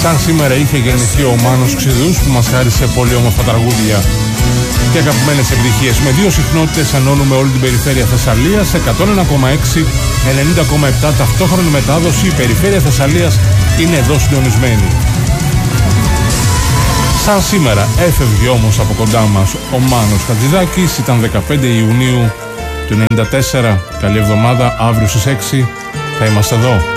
Σαν σήμερα είχε γεννηθεί ο Μάνος Ξηδούς που μας χάρισε πολύ όμορφα τραγούδια και αγαπημένες επιτυχίες. Με 2 συχνότητες ενώνουμε όλη την περιφέρεια Θεσσαλίας, 101,6, 90,7 ταυτόχρονη μετάδοση. Η περιφέρεια Θεσσαλίας είναι εδώ συντονισμένη. Σαν σήμερα έφευγε όμως από κοντά μας ο Μάνος Χατζηδάκης, ήταν 15 Ιουνίου του 1994. Καλή εβδομάδα, αύριο στις 6 θα είμαστε εδώ.